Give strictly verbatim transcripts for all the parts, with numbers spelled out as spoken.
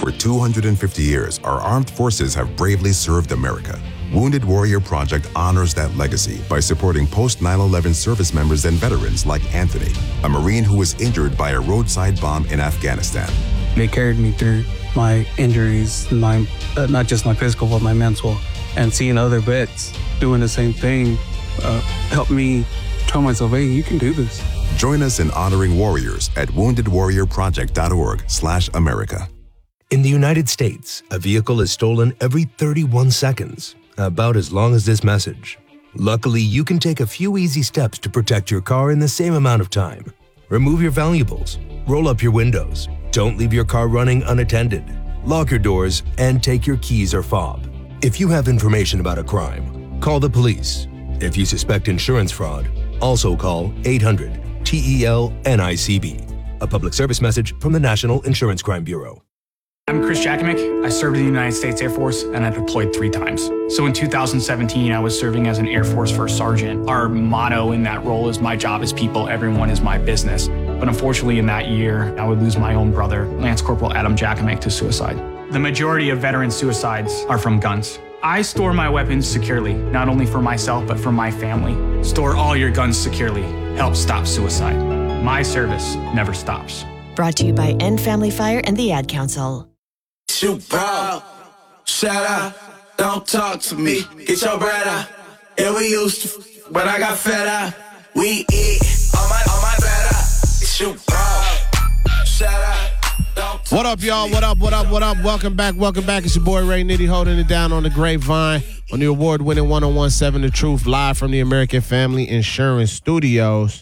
For two hundred fifty years, our armed forces have bravely served America. Wounded Warrior Project honors that legacy by supporting post nine eleven service members and veterans like Anthony, a Marine who was injured by a roadside bomb in Afghanistan. They carried me through my injuries, my uh, not just my physical, but my mental. And seeing other vets doing the same thing uh, helped me tell myself, hey, you can do this. Join us in honoring warriors at wounded warrior project dot org slash America. In the United States, a vehicle is stolen every thirty-one seconds, about as long as this message. Luckily, you can take a few easy steps to protect your car in the same amount of time. Remove your valuables, roll up your windows, don't leave your car running unattended, lock your doors, and take your keys or fob. If you have information about a crime, call the police. If you suspect insurance fraud, also call eight hundred T E L N I C B. A public service message from the National Insurance Crime Bureau. I'm Chris Jakimick. I served in the United States Air Force and I deployed three times. So in two thousand seventeen, I was serving as an Air Force First Sergeant. Our motto in that role is my job is people, everyone is my business. But unfortunately in that year, I would lose my own brother, Lance Corporal Adam Jakimick, to suicide. The majority of veteran suicides are from guns. I store my weapons securely, not only for myself, but for my family. Store all your guns securely. Help stop suicide. My service never stops. Brought to you by End Family Fire and the Ad Council. Shoot, bro. Shout out. Don't talk to me. Get your bread out. Yeah, we used to, but I got fed out. We eat on my, on my bed out. Shoot, bro. Shout out. Don't What up, y'all? What up, what up, what up? Welcome back, welcome back. It's your boy Ray Nitty holding it down on the Grapevine on the award-winning one oh one seven The Truth, live from the American Family Insurance Studios.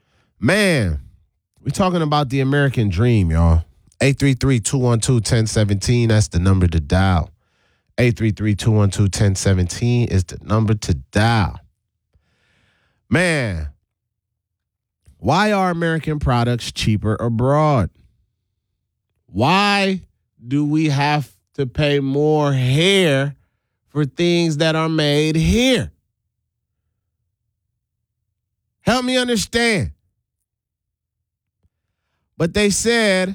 Man, we're talking about the American dream, y'all. eight three three, two one two, one oh one seven. That's the number to dial. eight three three, two one two, one oh one seven is the number to dial. Man, why are American products cheaper abroad? Why do we have to pay more here for things that are made here? Help me understand. But they said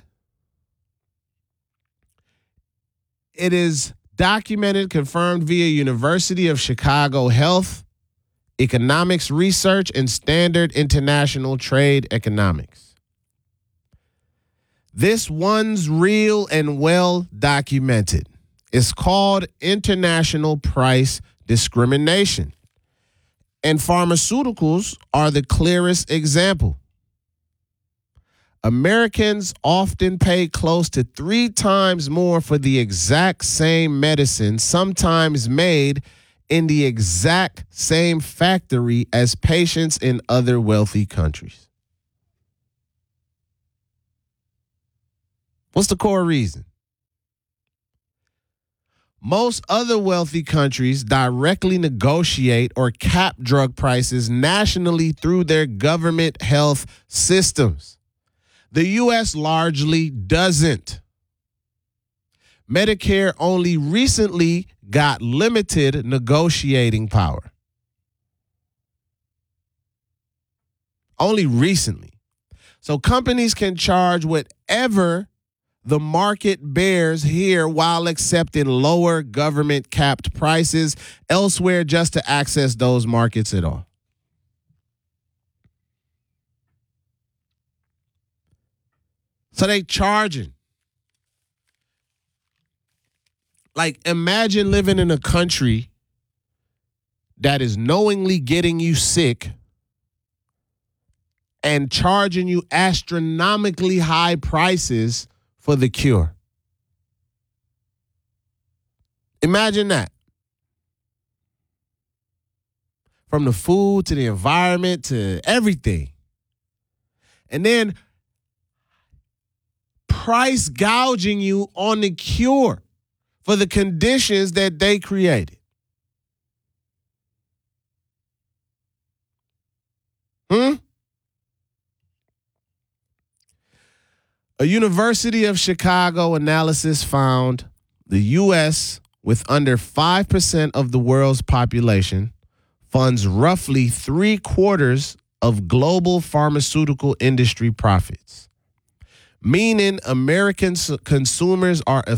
it is documented, confirmed via University of Chicago Health, Economics Research, and Standard International Trade Economics. This one's real and well documented. It's called international price discrimination. And pharmaceuticals are the clearest example. Americans often pay close to three times more for the exact same medicine, sometimes made in the exact same factory as patients in other wealthy countries. What's the core reason? Most other wealthy countries directly negotiate or cap drug prices nationally through their government health systems. The U S largely doesn't. Medicare only recently got limited negotiating power. Only recently. So companies can charge whatever the market bears here while accepting lower government capped prices elsewhere just to access those markets at all. So they charging. Like, imagine living in a country that is knowingly getting you sick and charging you astronomically high prices for the cure. Imagine that. From the food to the environment to everything. And then price gouging you on the cure for the conditions that they created. Hmm? A University of Chicago analysis found the U S, with under five percent of the world's population, funds roughly three quarters of global pharmaceutical industry profits, meaning American consumers are